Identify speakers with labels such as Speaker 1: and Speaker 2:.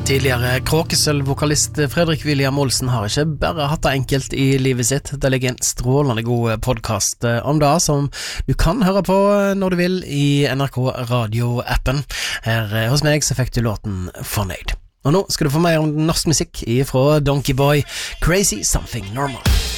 Speaker 1: Tidligere Kråkesølv-vokalist Fredrik William Olsen har ikke bare hatt det enkelt i livet sitt. Det ligger en strålende god podcast om det som du kan høre på når du vil i NRK Radio-appen. Her hos meg så fikk du låten Fornøyd. Og nå skal du få mer om norsk musikk fra Donkey Boy, Crazy Something Normal.